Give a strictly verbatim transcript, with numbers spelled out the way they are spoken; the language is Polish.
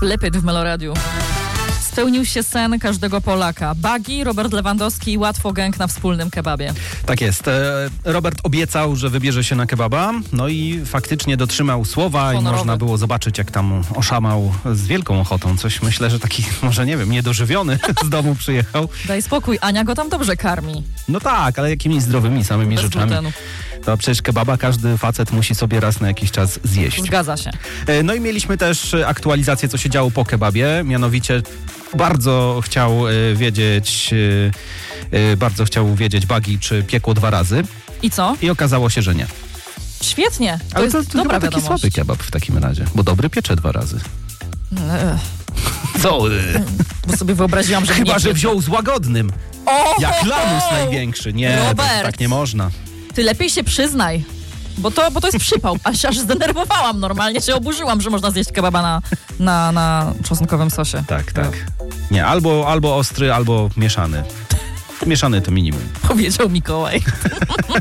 Lepyd w Meloradiu. Spełnił się sen każdego Polaka. Bagi, Robert Lewandowski i łatwo gang na wspólnym kebabie. Tak jest. Robert obiecał, że wybierze się na kebaba, no i faktycznie dotrzymał słowa. Honorowy. I można było zobaczyć, jak tam oszamał z wielką ochotą. Coś, myślę, że taki, może nie wiem, niedożywiony z domu przyjechał. Daj spokój, Ania go tam dobrze karmi. No tak, ale jakimiś zdrowymi samymi Bez rzeczami. glutenu. To przecież kebaba każdy facet musi sobie raz na jakiś czas zjeść. Zgadza się. No i mieliśmy też aktualizację, co się działo po kebabie. Mianowicie bardzo chciał y, wiedzieć, y, y, bardzo chciał wiedzieć Bagi, czy piekło dwa razy. I co? I okazało się, że nie. Świetnie. To Ale jest to, to dobra chyba taki wiadomość. słaby kebab w takim razie, bo dobry piecze dwa razy. Ech, Co? Y? bo sobie wyobraziłam, że Chyba, mnie... że wziął z łagodnym. O, Jak ho, ho! lamus największy. Nie, tak, Robert. tak nie można. Ty lepiej się przyznaj. Bo to, bo to jest przypał. A się aż zdenerwowałam normalnie, się oburzyłam, że można zjeść kebaba na, na, na czosnkowym sosie. Tak, tak. Nie, albo, albo ostry, albo mieszany. Mieszany to minimum. Powiedział Mikołaj.